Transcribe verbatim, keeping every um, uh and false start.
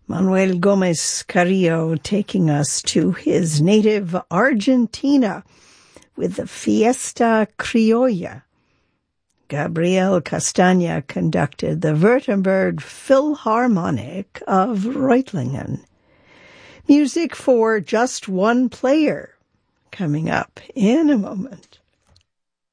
Manuel Gomez Carrillo taking us to his native Argentina with the Fiesta Criolla. Gabriel Castagna conducted the Württemberg Philharmonic of Reutlingen. Music for Just One Player, coming up in a moment.